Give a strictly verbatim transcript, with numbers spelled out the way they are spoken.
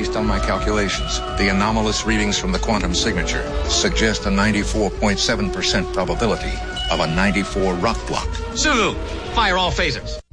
Based on my calculations, the anomalous readings from the quantum signature suggest a ninety-four point seven percent probability of a ninety-four rock block. Sulu, fire all phasers.